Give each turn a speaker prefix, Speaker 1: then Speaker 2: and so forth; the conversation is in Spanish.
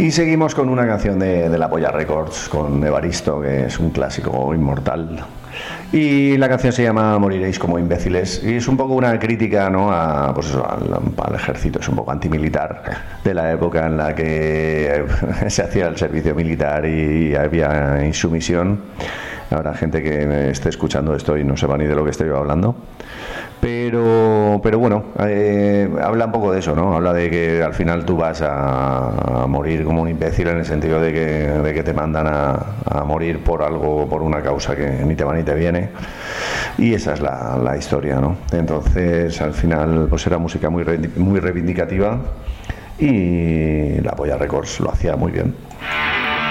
Speaker 1: Y seguimos con una canción de La Polla Records, con Evaristo, que es un clásico inmortal. Y la canción se llama Moriréis como imbéciles, y es un poco una crítica, ¿no?, pues eso, al ejército. Es un poco antimilitar de la época en la que se hacía el servicio militar y había insumisión. Habrá gente que esté escuchando esto y no sepa ni de lo que estoy hablando. Pero bueno, habla un poco de eso, ¿no? Habla de que al final tú vas a morir como un imbécil, en el sentido de que te mandan a morir por algo, por una causa que ni te va ni te viene. Y esa es la historia, ¿no? Entonces, al final, pues era música muy reivindicativa, y La Polla Records lo hacía muy bien.